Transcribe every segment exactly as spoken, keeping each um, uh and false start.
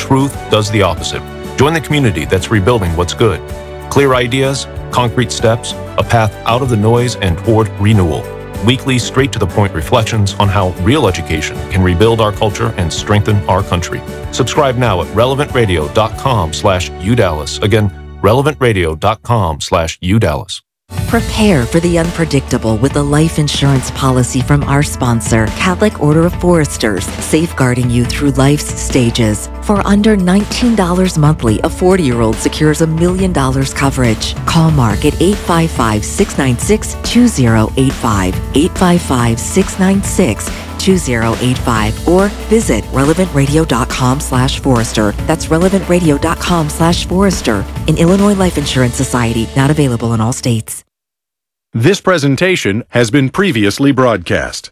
truth does the opposite. Join the community that's rebuilding what's good. Clear ideas, concrete steps, a path out of the noise and toward renewal. Weekly, straight-to-the-point reflections on how real education can rebuild our culture and strengthen our country. Subscribe now at relevant radio dot com slash U Dallas. Again, relevant radio dot com slash U Dallas. Prepare for the unpredictable with a life insurance policy from our sponsor, Catholic Order of Foresters, safeguarding you through life's stages. For under nineteen dollars monthly, a forty-year-old secures a million dollars coverage. Call Mark at eight five five, six nine six, two zero eight five, eight five five, six nine six, two zero eight five, or visit relevant radio dot com slash Forester. That's relevant radio dot com slash Forester. An Illinois Life Insurance Society, not available in all states. This presentation has been previously broadcast.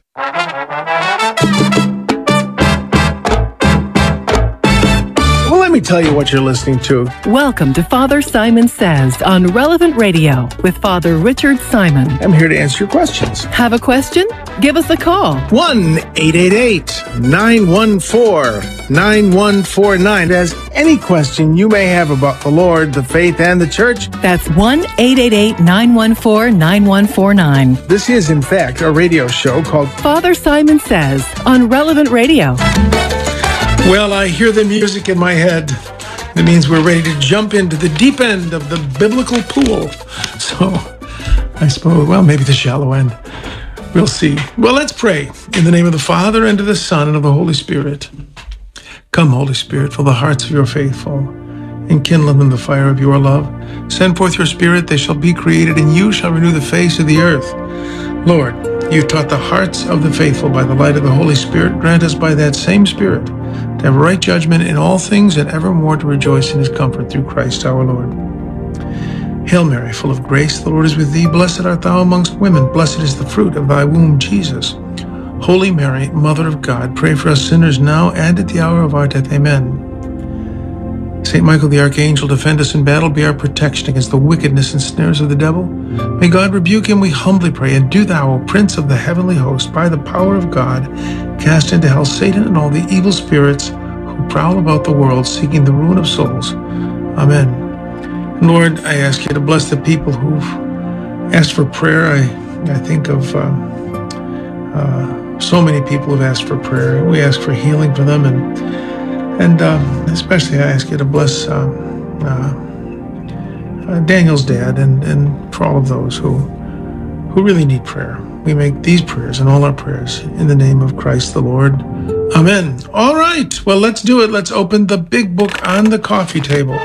Well, let me tell you what you're listening to. Welcome to Father Simon Says on Relevant Radio with Father Richard Simon. I'm here to answer your questions. Have a question? Give us a call. one eight eight eight, nine one four, nine one four nine. As any question you may have about the Lord, the faith, and the church. That's one eight eight eight, nine one four, nine one four nine. This is, in fact, a radio show called Father Simon Says on Relevant Radio. Well, I hear the music in my head. That means we're ready to jump into the deep end of the biblical pool. So, I suppose, well, maybe the shallow end. We'll see. Well, let's pray. In the name of the Father, and of the Son, and of the Holy Spirit. Come, Holy Spirit, fill the hearts of your faithful, and kindle in them the fire of your love. Send forth your Spirit, they shall be created, and you shall renew the face of the earth. Lord, you taught the hearts of the faithful by the light of the Holy Spirit. Grant us by that same Spirit to have right judgment in all things, and evermore to rejoice in his comfort through Christ our Lord. Hail Mary, full of grace, the Lord is with thee. Blessed art thou amongst women. Blessed is the fruit of thy womb, Jesus. Holy Mary, Mother of God, pray for us sinners now and at the hour of our death. Amen. Saint Michael the Archangel, defend us in battle, be our protection against the wickedness and snares of the devil. May God rebuke him, we humbly pray. And do thou, O Prince of the heavenly host, by the power of God, cast into hell Satan and all the evil spirits who prowl about the world, seeking the ruin of souls. Amen. Lord, I ask you to bless the people who've asked for prayer. I, I think of uh, uh, so many people who've asked for prayer. We ask for healing for them, and and uh, especially I ask you to bless uh, uh, uh, Daniel's dad, and, and for all of those who who really need prayer. We make these prayers and all our prayers in the name of Christ the Lord. Amen. All right. Well, let's do it. Let's open the big book on the coffee table.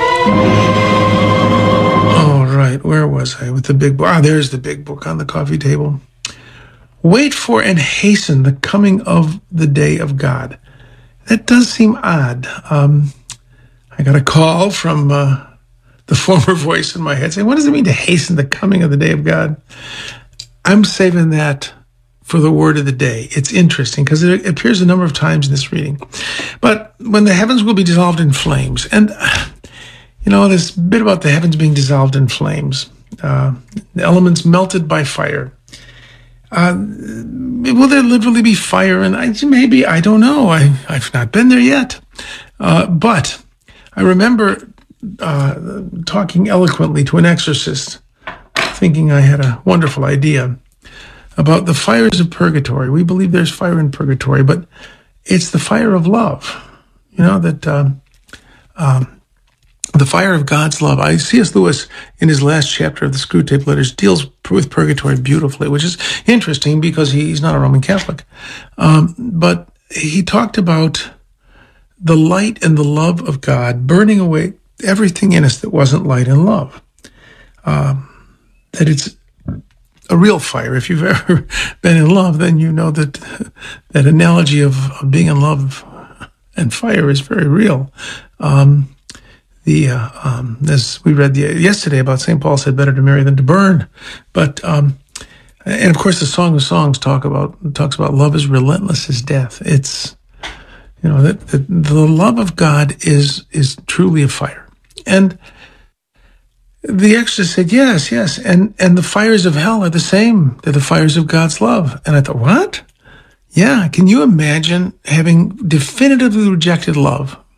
All right, where was I with the big book? Ah, there's the big book on the coffee table. Wait for and hasten the coming of the day of God. That does seem odd. Um, I got a call from uh, the former voice in my head saying, what does it mean to hasten the coming of the day of God? I'm saving that for the word of the day. It's interesting because it appears a number of times in this reading. But when the heavens will be dissolved in flames, and you know, this bit about the heavens being dissolved in flames, uh, the elements melted by fire. Uh, will there literally be fire? And I, maybe, I don't know. I, I've not been there yet. Uh, but I remember uh, talking eloquently to an exorcist, thinking I had a wonderful idea about the fires of purgatory. We believe there's fire in purgatory, but it's the fire of love. You know, that... Um, um, The fire of God's love. I C S Lewis, in his last chapter of the Screwtape Letters, deals with purgatory beautifully, which is interesting because he's not a Roman Catholic. Um, but he talked about the light and the love of God burning away everything in us that wasn't light and love. Um, that it's a real fire. If you've ever been in love, then you know that that analogy of, of being in love and fire is very real. Um, The uh, um, as we read the, yesterday about Saint Paul said, better to marry than to burn. But um, and of course, the Song of Songs talk about talks about love is relentless as death. It's you know that the, the love of God is is truly a fire. And the exorcist said, yes, yes, and and the fires of hell are the same. They're the fires of God's love. And I thought, what? Yeah, can you imagine having definitively rejected love